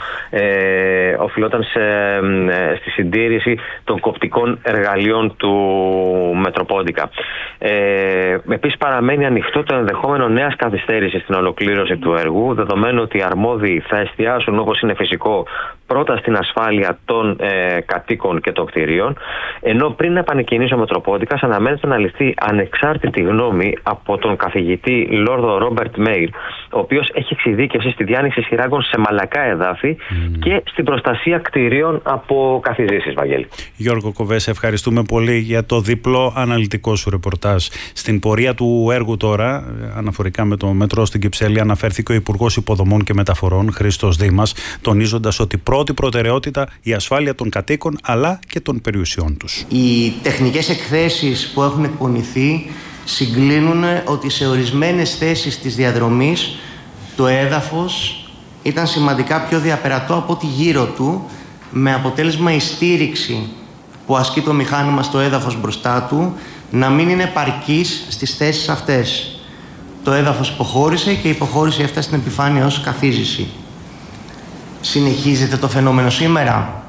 ε, οφειλόταν σε, ε, στη συντήρηση των κοπτικών εργαλείων του Μετροπόντικα. Ε, επίσης παραμένει ανοιχτό το ενδεχόμενο νέας καθυστέρησης στην ολοκλήρωση του έργου, δεδομένου ότι οι αρμόδιοι θα εστιάσουν, όπως είναι φυσικό, πρώτα στην ασφάλεια των ε, κατοίκων και των κτηρίων, ενώ πριν επανεκκινήσει ο Μετροπόντικας αναμένεται να ληφθεί ανεξάρτητη γνώμη από τον καθηγητή Λόρδο Ρόμπερτ Μέιλ, ο οποίος έχει εξειδίκευση στη διάνοιξη σειράγγων σε μαλακά εδάφη mm. και στην προστασία κτηρίων από καθιζήσεις, Βαγγέλη. Γιώργο Κοβέση, ευχαριστούμε πολύ για το διπλό αναλυτικό σου ρεπορτάζ. Στην πορεία του έργου τώρα, αναφορικά με το μετρό στην Κυψέλη, αναφέρθηκε ο Υπουργός Υποδομών και Μεταφορών, Χρήστος Δήμας, τονίζοντας ότι πρώτη προτεραιότητα η ασφάλεια των κατοίκων αλλά και των περιουσιών τους. Οι τεχνικές εκθέσεις που έχουν εκπονηθεί συγκλίνουν ότι σε ορισμένες θέσεις της διαδρομής το έδαφος ήταν σημαντικά πιο διαπερατό από ό,τι γύρω του, με αποτέλεσμα η στήριξη που ασκεί το μηχάνημα στο έδαφος μπροστά του να μην είναι επαρκής στις θέσεις αυτές. Το έδαφος υποχώρησε και η υποχώρηση έφτασε στην επιφάνεια ως καθίζηση. Συνεχίζεται το φαινόμενο σήμερα?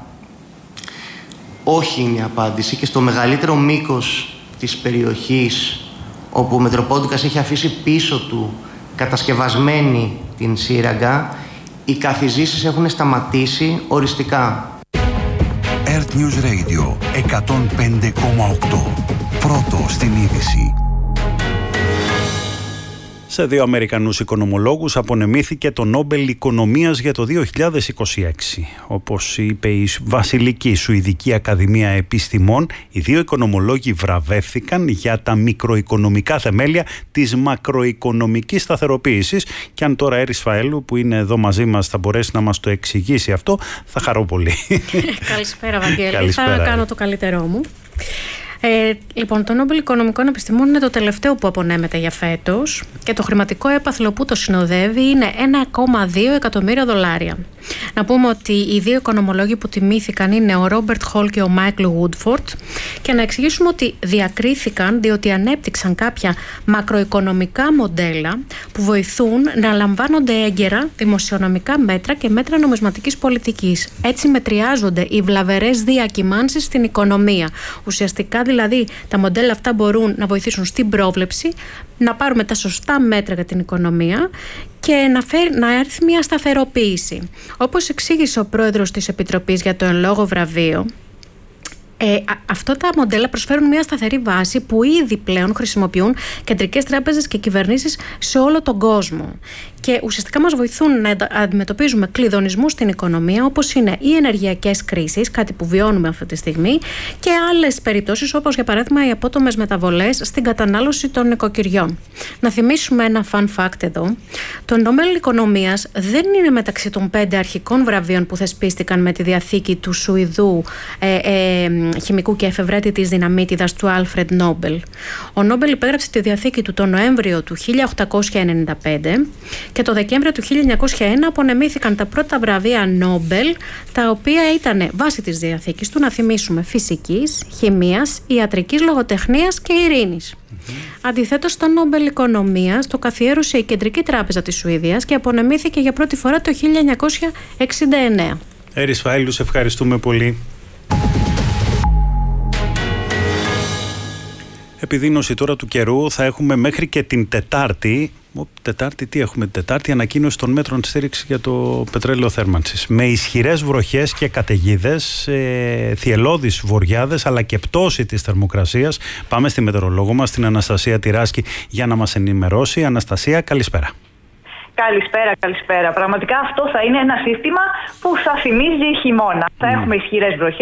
Όχι είναι η απάντηση, και στο μεγαλύτερο μήκος της περιοχής όπου ο Μετροπόντικας έχει αφήσει πίσω του κατασκευασμένη την σύραγγα, οι καθιζήσεις έχουν σταματήσει οριστικά. Earth News Radio εκατόν πέντε κόμμα οκτώ. Πρώτο στην είδηση. Σε δύο Αμερικανούς οικονομολόγους απονεμήθηκε το Νόμπελ Οικονομίας για το δύο χιλιάδες είκοσι έξι. Όπως είπε η Βασιλική Σουηδική Ακαδημία Επιστημών, οι δύο οικονομολόγοι βραβεύθηκαν για τα μικροοικονομικά θεμέλια της μακροοικονομικής σταθεροποίησης. Και αν τώρα Έρης Φαέλου, που είναι εδώ μαζί μας, θα μπορέσει να μας το εξηγήσει αυτό, θα χαρώ πολύ. Καλησπέρα, Βαγγέλη. Καλησπέρα. Θα κάνω το καλύτερό μου. Ε, λοιπόν, το Νόμπελ Οικονομικών Επιστημών είναι το τελευταίο που απονέμεται για φέτος και το χρηματικό έπαθλο που το συνοδεύει είναι ένα κόμμα δύο εκατομμύρια δολάρια. Να πούμε ότι οι δύο οικονομολόγοι που τιμήθηκαν είναι ο Ρόμπερτ Χολ και ο Μάικλ Γουντφορντ, και να εξηγήσουμε ότι διακρίθηκαν διότι ανέπτυξαν κάποια μακροοικονομικά μοντέλα που βοηθούν να λαμβάνονται έγκαιρα δημοσιονομικά μέτρα και μέτρα νομισματικής πολιτικής. Έτσι μετριάζονται οι βλαβερές διακυμάνσεις στην οικονομία. Ουσιαστικά δηλαδή τα μοντέλα αυτά μπορούν να βοηθήσουν στην πρόβλεψη, να πάρουμε τα σωστά μέτρα για την οικονομία και να, φέρει, να έρθει μια σταθεροποίηση. Όπως εξήγησε ο πρόεδρος της Επιτροπής για το εν λόγω βραβείο, Ε, αυτά τα μοντέλα προσφέρουν μια σταθερή βάση που ήδη πλέον χρησιμοποιούν κεντρικές τράπεζες και κυβερνήσεις σε όλο τον κόσμο. Και ουσιαστικά μας βοηθούν να αντιμετωπίζουμε κλειδονισμούς στην οικονομία, όπως είναι οι ενεργειακές κρίσεις, κάτι που βιώνουμε αυτή τη στιγμή, και άλλες περιπτώσεις, όπως για παράδειγμα οι απότομες μεταβολές στην κατανάλωση των νοικοκυριών. Να θυμίσουμε ένα fun fact εδώ. Το Νόμπελ Οικονομίας δεν είναι μεταξύ των πέντε αρχικών βραβείων που θεσπίστηκαν με τη διαθήκη του Σουηδού ε, ε, χημικού και εφευρέτητης δυναμίτιδας του Άλφρεντ Νόμπελ. Ο Νόμπελ υπέγραψε τη διαθήκη του τον Νοέμβριο του χίλια οκτακόσια ενενήντα πέντε Και το Δεκέμβριο του χίλια εννιακόσια ένα απονεμήθηκαν τα πρώτα βραβεία Νόμπελ, τα οποία ήταν βάσει της διαθήκης του, να θυμίσουμε, φυσικής, χημίας, ιατρικής, λογοτεχνίας και ειρήνης. Mm-hmm. Αντιθέτως, το Νόμπελ Οικονομίας το καθιέρωσε η Κεντρική Τράπεζα της Σουηδίας και απονεμήθηκε για πρώτη φορά το χίλια εννιακόσια εξήντα εννέα. Έρης Φάιλου, σε ευχαριστούμε πολύ. Επιδείνωση τώρα του καιρού θα έχουμε μέχρι και την Τετάρτη. Ο, τετάρτη, τι έχουμε την Τετάρτη, ανακοίνωση των μέτρων στήριξη για το πετρέλαιο θέρμανσης. Με ισχυρές βροχές και καταιγίδες, ε, θυελλώδεις βοριάδες, αλλά και πτώση της θερμοκρασίας. Πάμε στη μετεωρολόγο μας, την Αναστασία Τυράσκη, για να μας ενημερώσει. Αναστασία, καλησπέρα. Καλησπέρα, καλησπέρα. Πραγματικά αυτό θα είναι ένα σύστημα που θα θυμίζει χειμώνα. Mm. Θα έχουμε ισχυρές βροχές.